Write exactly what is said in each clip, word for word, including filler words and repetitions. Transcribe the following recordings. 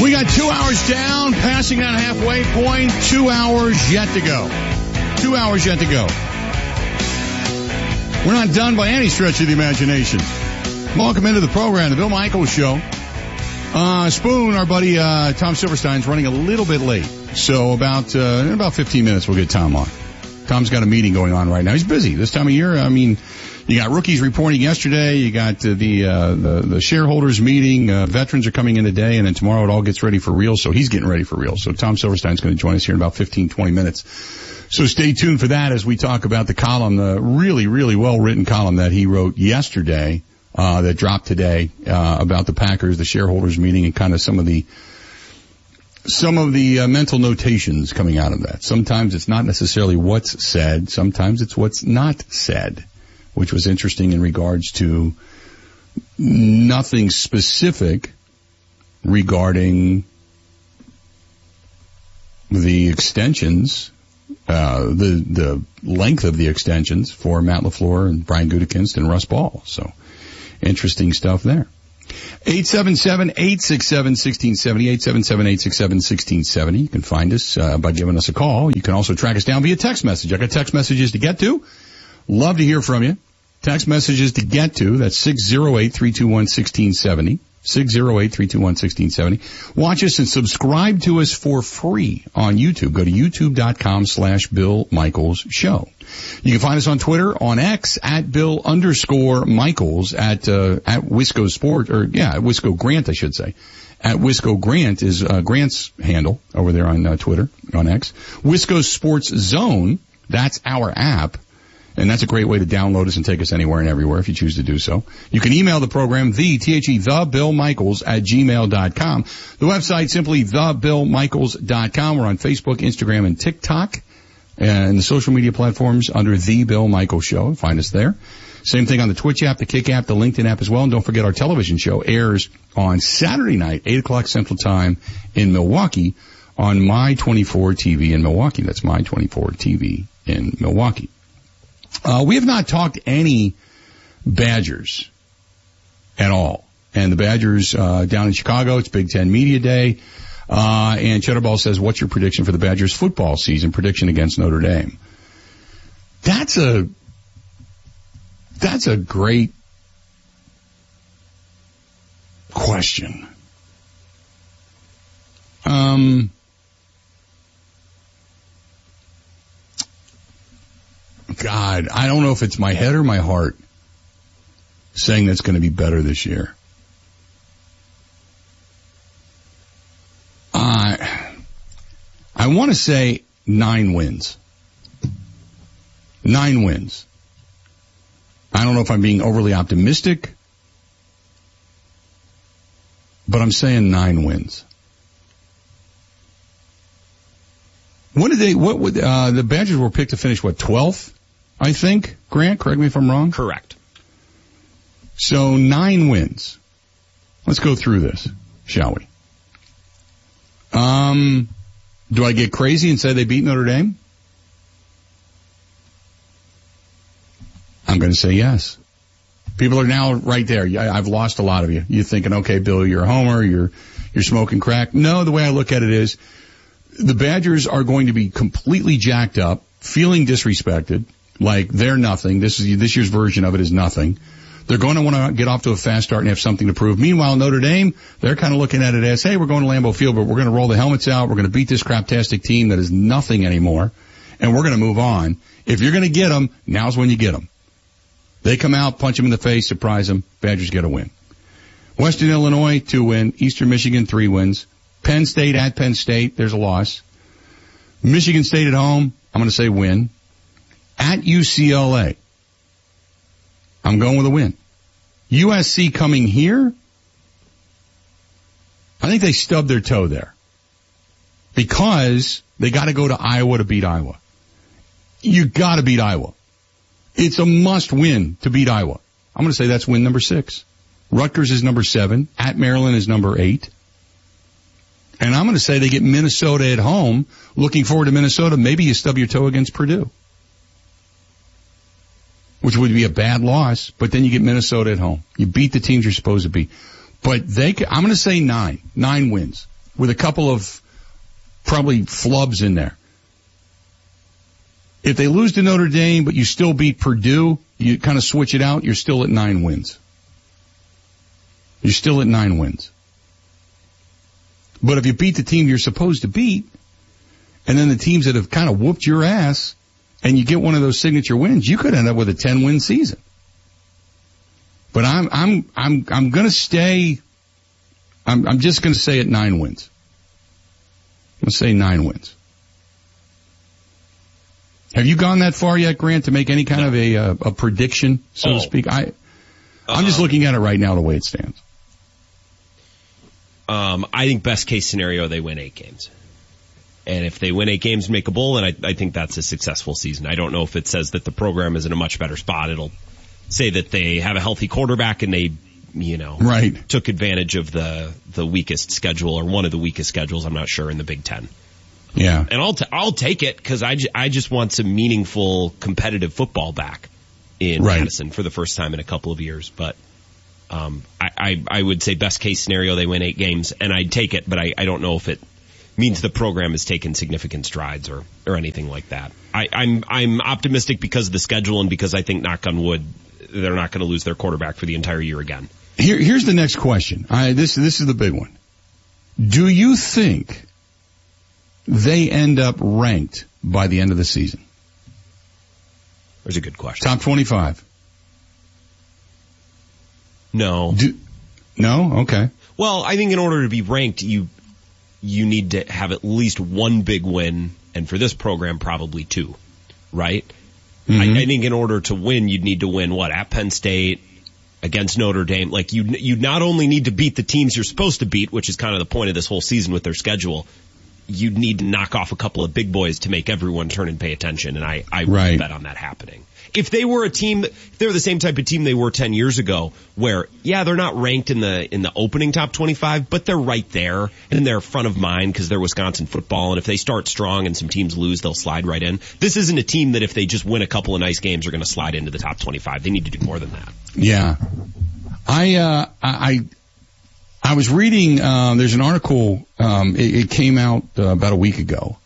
We got two hours down, passing that halfway point. Two hours yet to go. Two hours yet to go. We're not done by any stretch of the imagination. Welcome into the program, the Bill Michaels Show. Uh, Spoon, our buddy uh, Tom Silverstein's running a little bit late. So about uh, in about fifteen minutes, we'll get Tom on. Tom's got a meeting going on right now. He's busy this time of year. I mean, you got rookies reporting yesterday. You got uh, the, uh, the the shareholders meeting. Uh, veterans are coming in today, and then tomorrow it all gets ready for real. So he's getting ready for real. So Tom Silverstein's going to join us here in about fifteen, twenty minutes. So stay tuned for that as we talk about the column, the really, really well-written column that he wrote yesterday, uh, that dropped today, uh, about the Packers, the shareholders meeting, and kind of some of the some of the uh, mental notations coming out of that. Sometimes it's not necessarily what's said. Sometimes it's what's not said, which was interesting in regards to nothing specific regarding the extensions, uh, the, the length of the extensions for Matt LaFleur and Brian Gutekunst and Russ Ball. So interesting stuff there. eight seven seven, eight six seven, one six seven zero, eight seven seven, eight six seven, one six seven zero. You can find us uh, by giving us a call. You can also track us down via text message. I got text messages to get to. Love to hear from you. Text messages to get to. That's six zero eight, three two one, one six seven zero. six zero eight, three two one, one six seven zero. Watch us and subscribe to us for free on YouTube. Go to youtube.com slash Bill Michaels Show. You can find us on Twitter, on X, at Bill underscore Michaels, at, uh, at Wisco Sport, or yeah, at Wisco Grant, I should say. At Wisco Grant is, uh, Grant's handle over there on uh, Twitter, on X. Wisco Sports Zone, that's our app. And that's a great way to download us and take us anywhere and everywhere if you choose to do so. You can email the program, the, T H E, the Bill Michaels at gmail dot com. The website, simply the bill michaels dot com. We're on Facebook, Instagram, and TikTok, and the social media platforms under The Bill Michaels Show. Find us there. Same thing on the Twitch app, the Kick app, the LinkedIn app as well. And don't forget our television show airs on Saturday night, eight o'clock Central Time in Milwaukee on My twenty-four T V in Milwaukee. That's My twenty-four T V in Milwaukee. Uh, we have not talked any Badgers at all. And the Badgers, uh, down in Chicago, it's Big Ten Media Day. Uh, and Cheddar Ball says, what's your prediction for the Badgers football season prediction against Notre Dame? That's a, that's a great question. Um, God, I don't know if it's my head or my heart saying that's going to be better this year. Uh, I want to say nine wins. Nine wins. I don't know if I'm being overly optimistic, but I'm saying nine wins. What did they, what would, uh, the Badgers were picked to finish, what, twelfth? I think, Grant, correct me if I'm wrong? Correct. So nine wins. Let's go through this, shall we? Um, do I get crazy and say they beat Notre Dame? I'm going to say yes. People are now right there. I've lost a lot of you. You're thinking, okay, Bill, you're a homer, you're, you're smoking crack. No, the way I look at it is the Badgers are going to be completely jacked up, feeling disrespected. Like they're nothing. This is this year's version of it is nothing. They're going to want to get off to a fast start and have something to prove. Meanwhile, Notre Dame, they're kind of looking at it as, hey, we're going to Lambeau Field, but we're going to roll the helmets out. We're going to beat this craptastic team that is nothing anymore, and we're going to move on. If you're going to get them, now's when you get them. They come out, punch them in the face, surprise them. Badgers get a win. Western Illinois, two win. Eastern Michigan, three wins. Penn State at Penn State, there's a loss. Michigan State at home, I'm going to say win. At U C L A, I'm going with a win. U S C coming here, I think they stubbed their toe there because they got to go to Iowa to beat Iowa. You got to beat Iowa. It's a must win to beat Iowa. I'm going to say that's win number six. Rutgers is number seven. At Maryland is number eight. And I'm going to say they get Minnesota at home. Looking forward to Minnesota. Maybe you stub your toe against Purdue, which would be a bad loss, but then you get Minnesota at home. You beat the teams you're supposed to beat. But they, I'm going to say nine. Nine wins. with a couple of probably flubs in there. If they lose to Notre Dame, but you still beat Purdue, you kind of switch it out, you're still at nine wins. You're still at nine wins. But if you beat the team you're supposed to beat, and then the teams that have kind of whooped your ass, and you get one of those signature wins, you could end up with a ten-win season. But I'm I'm I'm I'm going to stay. I'm I'm just going to say at nine wins. I'm going to say nine wins. Have you gone that far yet, Grant, to make any kind no. of a uh, a prediction, so oh. to speak? I I'm um, just looking at it right now the way it stands. Um, I think best case scenario they win eight games. And if they win eight games and make a bowl, then I, I think that's a successful season. I don't know if it says that the program is in a much better spot. It'll say that they have a healthy quarterback and they, you know, right. took advantage of the, the weakest schedule or one of the weakest schedules, I'm not sure, in the Big Ten. Yeah. And I'll, t- I'll take it because I, j- I just want some meaningful competitive football back in right. Madison for the first time in a couple of years. But um, I, I, I would say best case scenario they win eight games, and I'd take it, but I, I don't know if it means the program has taken significant strides or, or anything like that. I, I'm I'm optimistic because of the schedule and because I think, knock on wood, they're not going to lose their quarterback for the entire year again. Here, here's the next question. I, this this is the big one. Do you think they end up ranked by the end of the season? There's a good question. Top twenty-five. No. Do, no? Okay. Well, I think in order to be ranked, you you need to have at least one big win, and for this program, probably two, right? Mm-hmm. I, I think in order to win, you'd need to win, what, at Penn State, against Notre Dame. Like, you you not only need to beat the teams you're supposed to beat, which is kind of the point of this whole season with their schedule, you'd need to knock off a couple of big boys to make everyone turn and pay attention, and I, I right. would bet on that happening. If they were a team, if they were the same type of team they were ten years ago, where, yeah, they're not ranked in the in the opening top twenty-five, but they're right there, and they're front of mind because they're Wisconsin football, and if they start strong and some teams lose, they'll slide right in. This isn't a team that if they just win a couple of nice games are going to slide into the top twenty-five. They need to do more than that. Yeah. I, uh, I, I was reading, um, there's an article, um, it, it came out uh, about a week ago,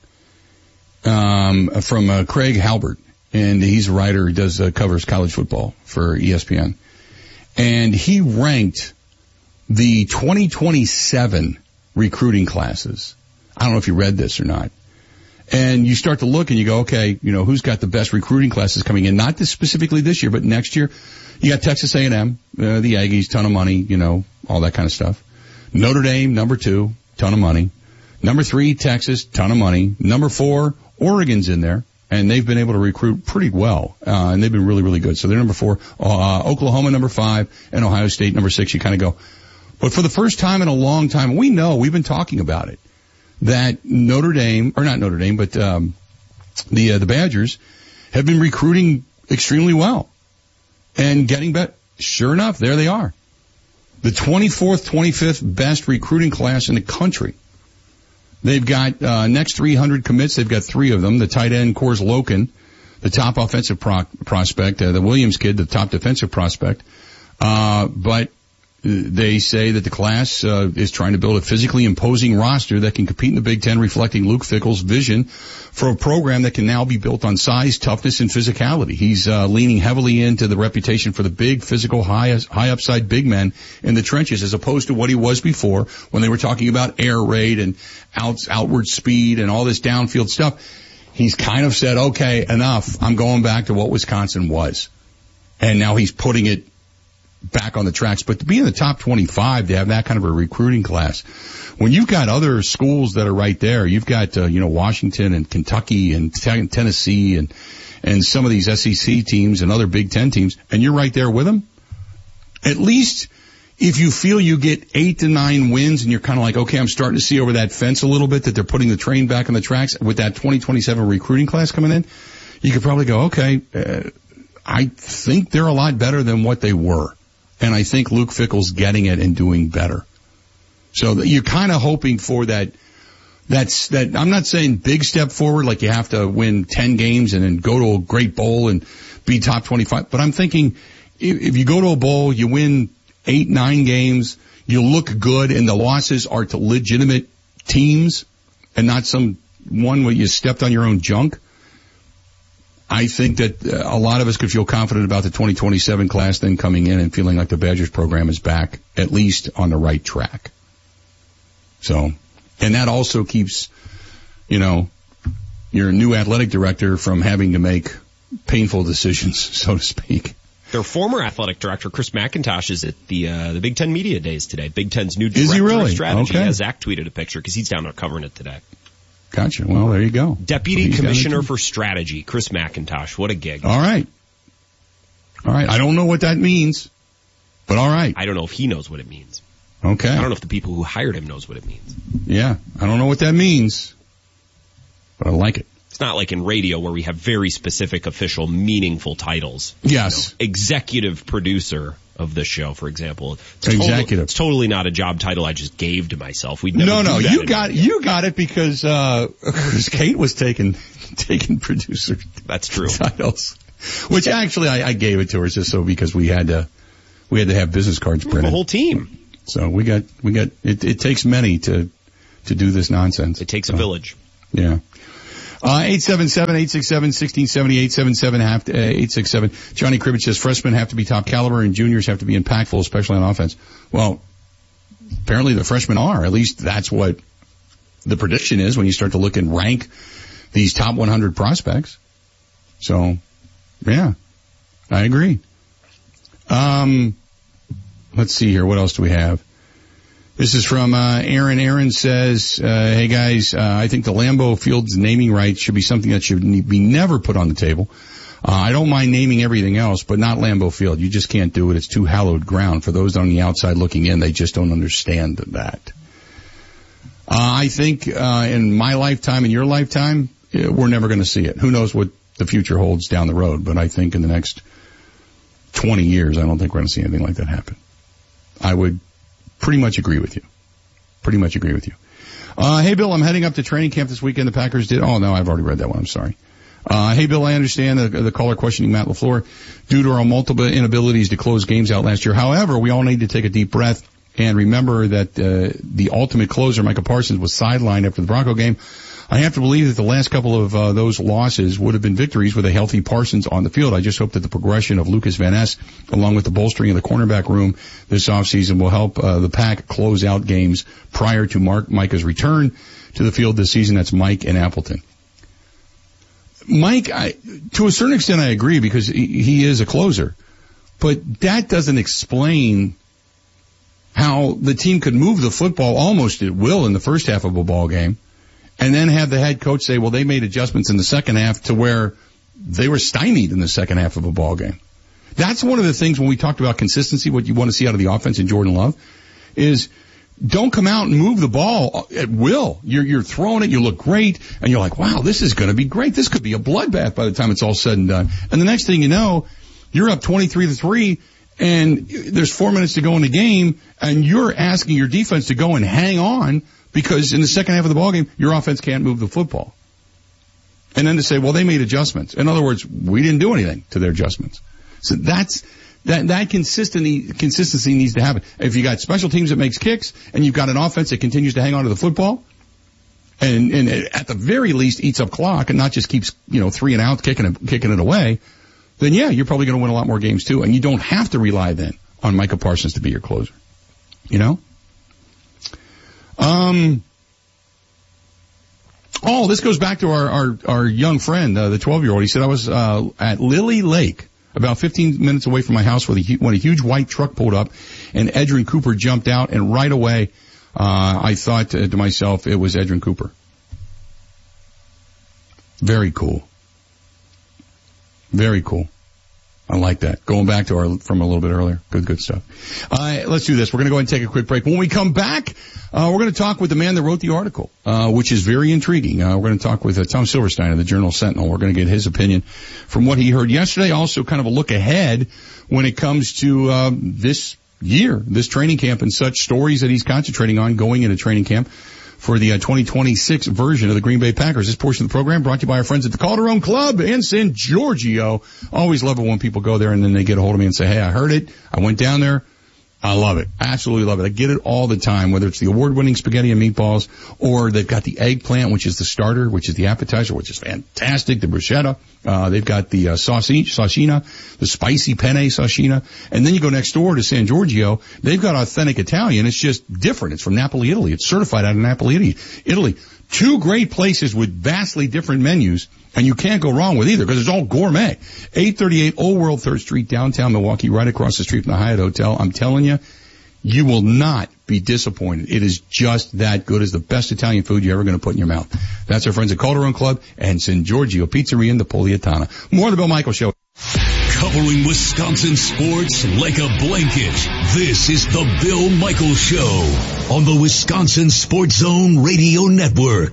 um, from uh, Craig Halbert. And he's a writer. He does uh, covers college football for E S P N. And he ranked the twenty twenty-seven recruiting classes. I don't know if you read this or not. And you start to look and you go, okay, you know, who's got the best recruiting classes coming in? Not this specifically this year, but next year. You got Texas A and M, uh, the Aggies, ton of money, you know, all that kind of stuff. Notre Dame, number two, ton of money. Number three, Texas, ton of money. Number four, Oregon's in there. And they've been able to recruit pretty well, uh, and they've been really, really good. So they're number four, uh, Oklahoma number five, and Ohio State number six. You kind of go. But for the first time in a long time, we know, we've been talking about it, that Notre Dame, or not Notre Dame, but, um, the, uh, the Badgers have been recruiting extremely well and getting better. Sure enough, there they are. The twenty-fourth, twenty-fifth best recruiting class in the country. They've got, uh, next three hundred commits. They've got three of them. The tight end, Kors Loken, the top offensive pro- prospect, uh, the Williams kid, the top defensive prospect. Uh, but they say that the class, uh, is trying to build a physically imposing roster that can compete in the Big Ten, reflecting Luke Fickell's vision for a program that can now be built on size, toughness, and physicality. He's, uh, leaning heavily into the reputation for the big, physical, high, high upside big men in the trenches, as opposed to what he was before when they were talking about air raid and out, outward speed and all this downfield stuff. He's kind of said, okay, enough. I'm going back to what Wisconsin was. And now he's putting it back on the tracks. But to be in the top twenty-five, to have that kind of a recruiting class, when you've got other schools that are right there, you've got, uh, you know, Washington and Kentucky and t- Tennessee and, and some of these S E C teams and other Big Ten teams, and you're right there with them. At least if you feel you get eight to nine wins and you're kind of like, okay, I'm starting to see over that fence a little bit that they're putting the train back on the tracks with that twenty twenty-seven recruiting class coming in, you could probably go, okay, uh, I think they're a lot better than what they were. And I think Luke Fickell's getting it and doing better. So you're kind of hoping for that, that's, that, I'm not saying big step forward, like you have to win ten games and then go to a great bowl and be top twenty-five. But I'm thinking if, if you go to a bowl, you win eight, nine games, you look good, and the losses are to legitimate teams and not some one where you stepped on your own junk, I think that a lot of us could feel confident about the twenty twenty-seven class then coming in and feeling like the Badgers program is back, at least on the right track. So, and that also keeps, you know, your new athletic director from having to make painful decisions, so to speak. Their former athletic director, Chris McIntosh, is at the uh, the Big Ten Media Days today. Big Ten's new director is he really? of strategy. Okay. Yeah, Zach tweeted a picture because he's down there covering it today. Gotcha. Well, there you go. Deputy Commissioner for Strategy, Chris McIntosh. What a gig. All right. All right. I don't know what that means, but all right. I don't know if he knows what it means. Okay. I don't know if the people who hired him knows what it means. Yeah. I don't know what that means, but I like it. It's not like in radio where we have very specific, official, meaningful titles. Yes. You know, executive producer of the show, for example. It's executive. Total, it's totally not a job title I just gave to myself. We'd never no, do no, that you got radio. you got it because uh because Kate was taking taking producer. That's true. Titles, which actually I, I gave it to her just so because we had to we had to have business cards printed. The whole team. So we got we got it. It takes many to to do this nonsense. It takes so, a village. Yeah. Uh, eight seven seven, eight six seven, one six seven zero, eight seven seven, eight six seven. Johnny Cribbage says freshmen have to be top caliber and juniors have to be impactful, especially on offense. Well, apparently the freshmen are. At least that's what the prediction is when you start to look and rank these top one hundred prospects. So, yeah, I agree. Um, let's see here. What else do we have? This is from uh, Aaron. Aaron says, uh, hey guys, uh, I think the Lambeau Field's naming rights should be something that should be never put on the table. Uh, I don't mind naming everything else, but not Lambeau Field. You just can't do it. It's too hallowed ground. For those on the outside looking in, they just don't understand that. Uh, I think uh, in my lifetime, in your lifetime, we're never going to see it. Who knows what the future holds down the road, but I think in the next twenty years, I don't think we're going to see anything like that happen. I would pretty much agree with you. Pretty much agree with you. Uh, hey Bill, I'm heading up to training camp this weekend. The Packers did, oh no, I've already read that one. I'm sorry. Uh, hey Bill, I understand the, the caller questioning Matt LaFleur due to our multiple inabilities to close games out last year. However, we all need to take a deep breath and remember that, uh, the ultimate closer, Micah Parsons, was sidelined after the Bronco game. I have to believe that the last couple of uh, those losses would have been victories with a healthy Parsons on the field. I just hope that the progression of Lucas Van Ness, along with the bolstering of the cornerback room this offseason, will help uh, the Pack close out games prior to Mark Micah's return to the field this season. That's Mike and Appleton. Mike, I, to a certain extent, I agree because he, he is a closer, but that doesn't explain how the team could move the football almost at will in the first half of a ball game. And then have the head coach say, well, they made adjustments in the second half to where they were stymied in the second half of a ball game. That's one of the things when we talked about consistency, what you want to see out of the offense in Jordan Love, is don't come out and move the ball at will. You're, you're throwing it, you look great, and you're like, wow, this is going to be great. This could be a bloodbath by the time it's all said and done. And the next thing you know, you're up twenty-three to three, and there's four minutes to go in the game, and you're asking your defense to go and hang on, because in the second half of the ballgame, your offense can't move the football. And then to say, well, they made adjustments. In other words, we didn't do anything to their adjustments. So that's, that, that consistency, consistency needs to happen. If you got special teams that makes kicks, and you've got an offense that continues to hang on to the football, and, and at the very least eats up clock and not just keeps, you know, three and out, kicking it, kicking it away, then yeah, you're probably going to win a lot more games too. And you don't have to rely then on Micah Parsons to be your closer. You know? Um, oh, this goes back to our, our, our young friend, uh, the twelve year old. He said, I was, uh, at Lily Lake, about fifteen minutes away from my house when a, when a huge white truck pulled up and Edrin Cooper jumped out, and right away, uh, I thought to, to myself, it was Edrin Cooper. Very cool. Very cool. I like that. Going back to our, from a little bit earlier. Good, good stuff. Uh, let's do this. We're going to go ahead and take a quick break. When we come back, uh, we're going to talk with the man that wrote the article, uh, which is very intriguing. Uh, we're going to talk with uh, Tom Silverstein of the Journal Sentinel. We're going to get his opinion from what he heard yesterday. Also kind of a look ahead when it comes to, uh, this year, this training camp and such stories that he's concentrating on going into training camp for the uh, twenty twenty-six version of the Green Bay Packers. This portion of the program brought to you by our friends at the Calderon Club in San Giorgio. Always love it when people go there and then they get a hold of me and say, hey, I heard it. I went down there. I love it. Absolutely love it. I get it all the time, whether it's the award-winning spaghetti and meatballs, or they've got the eggplant, which is the starter, which is the appetizer, which is fantastic, the bruschetta. Uh, they've got the uh, sausage, sashina, the spicy penne sashina. And then you go next door to San Giorgio. They've got authentic Italian. It's just different. It's from Napoli, Italy. It's certified out of Napoli, Italy. Two great places with vastly different menus, and you can't go wrong with either because it's all gourmet. eight thirty-eight Old World third Street, downtown Milwaukee, right across the street from the Hyatt Hotel. I'm telling you, you will not be disappointed. It is just that good. It's the best Italian food you're ever going to put in your mouth. That's our friends at Calderon Club and San Giorgio Pizzeria in Napolitana. More of the Bill Michaels Show. Covering Wisconsin sports like a blanket, this is the Bill Michaels Show on the Wisconsin Sports Zone Radio Network.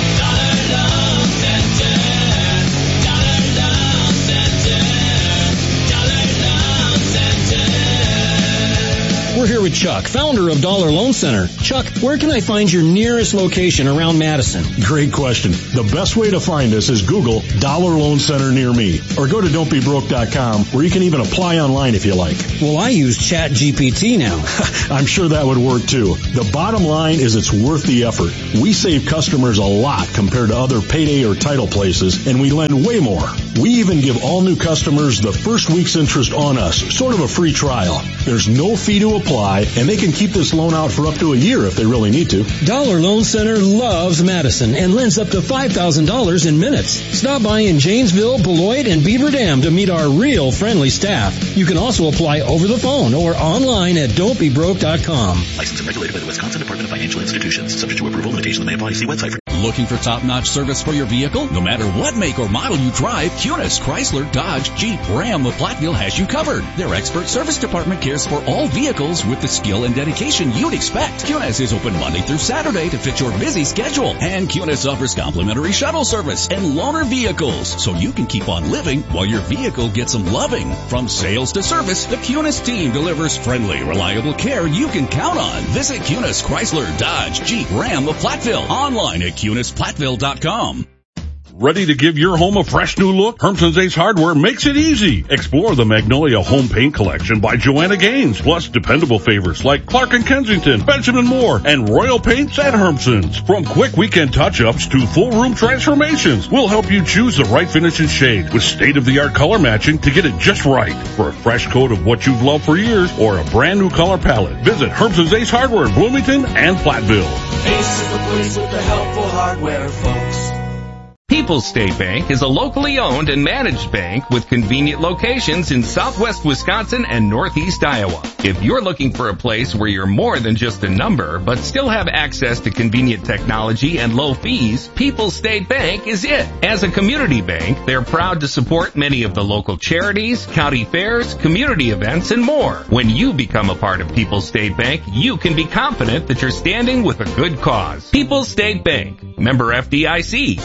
We're here with Chuck, founder of Dollar Loan Center. Chuck, where can I find your nearest location around Madison? Great question. The best way to find us is Google Dollar Loan Center near me, or go to don't be broke dot com, where you can even apply online if you like. Well, I use Chat G P T now. I'm sure that would work too. The bottom line is it's worth the effort. We save customers a lot compared to other payday or title places, and we lend way more. We even give all new customers the first week's interest on us, sort of a free trial. There's no fee to apply, and they can keep this loan out for up to a year if they really need to. Dollar Loan Center loves Madison and lends up to five thousand dollars in minutes. Stop by in Janesville, Beloit, and Beaver Dam to meet our real friendly staff. You can also apply over the phone or online at don't be broke dot com. Licensed and regulated by the Wisconsin Department of Financial Institutions. Subject to approval, limitations may apply. See website for... Looking for top-notch service for your vehicle? No matter what make or model you drive, Kunis, Chrysler, Dodge, Jeep, Ram of Platteville has you covered. Their expert service department cares for all vehicles with the skill and dedication you'd expect. Kunis is open Monday through Saturday to fit your busy schedule. And Kunis offers complimentary shuttle service and loaner vehicles, so you can keep on living while your vehicle gets some loving. From sales to service, the Kunis team delivers friendly, reliable care you can count on. Visit Kunis, Chrysler, Dodge, Jeep, Ram of Platteville. Online at Kunis Platteville dot com. Ready to give your home a fresh new look? Hermson's Ace Hardware makes it easy. Explore the Magnolia Home Paint Collection by Joanna Gaines, plus dependable favorites like Clark and Kensington, Benjamin Moore, and Royal Paints at Hermson's. From quick weekend touch-ups to full room transformations, we'll help you choose the right finish and shade with state-of-the-art color matching to get it just right. For a fresh coat of what you've loved for years or a brand new color palette, visit Hermson's Ace Hardware in Bloomington and Platteville. Ace is the place with the helpful hardware, folks. People's State Bank is a locally owned and managed bank with convenient locations in southwest Wisconsin and northeast Iowa. If you're looking for a place where you're more than just a number, but still have access to convenient technology and low fees, People's State Bank is it. As a community bank, they're proud to support many of the local charities, county fairs, community events, and more. When you become a part of People's State Bank, you can be confident that you're standing with a good cause. People's State Bank, member F D I C.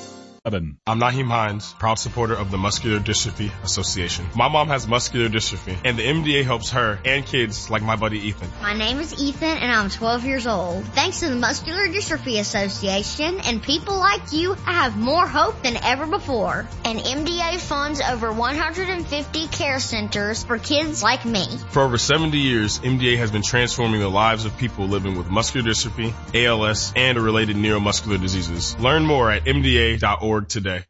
I'm Naheem Hines, proud supporter of the Muscular Dystrophy Association. My mom has muscular dystrophy, and the M D A helps her and kids like my buddy Ethan. My name is Ethan, and I'm twelve years old. Thanks to the Muscular Dystrophy Association and people like you, I have more hope than ever before. And M D A funds over one hundred fifty care centers for kids like me. For over seventy years, M D A has been transforming the lives of people living with muscular dystrophy, A L S, and related neuromuscular diseases. Learn more at M D A dot org today.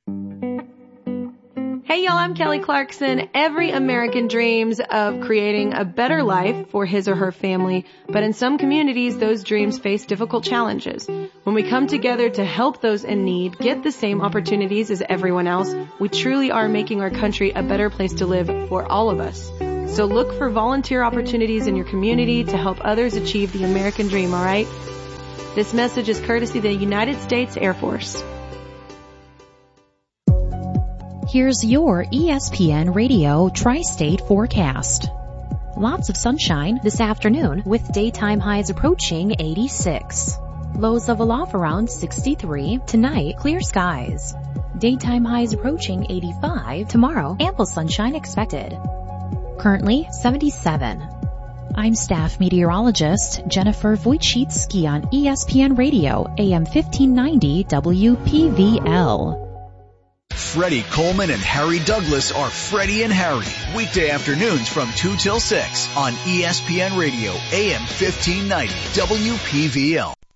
Hey y'all, I'm Kelly Clarkson. Every American dreams of creating a better life for his or her family, but in some communities, those dreams face difficult challenges. When we come together to help those in need get the same opportunities as everyone else, we truly are making our country a better place to live for all of us. So look for volunteer opportunities in your community to help others achieve the American dream, all right? This message is courtesy of the United States Air Force. Here's your E S P N Radio Tri-State forecast. Lots of sunshine this afternoon with daytime highs approaching eighty-six. Lows level off around sixty-three. Tonight, clear skies. Daytime highs approaching eighty-five. Tomorrow, ample sunshine expected. Currently, seventy-seven. I'm staff meteorologist Jennifer Wojcicki on E S P N Radio, A M fifteen ninety W P V L. Freddie Coleman and Harry Douglas are Freddie and Harry. Weekday afternoons from two till six on E S P N Radio, A M fifteen ninety, W P V L.